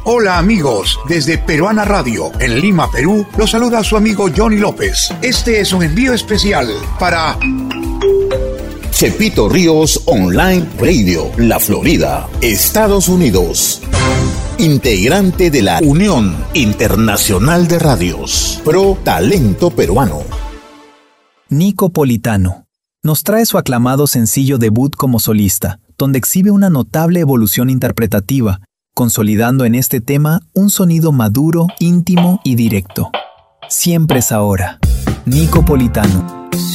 Hola amigos, desde Peruana Radio, en Lima, Perú, los saluda su amigo Johnny López. Este es un envío especial para Chepito Ríos Online Radio, La Florida, Estados Unidos. Integrante de la Unión Internacional de Radios, Pro Talento Peruano. Nico Politano nos trae su aclamado sencillo debut como solista, donde exhibe una notable evolución interpretativa, consolidando en este tema un sonido maduro, íntimo y directo. Siempre es ahora. Nico Politano.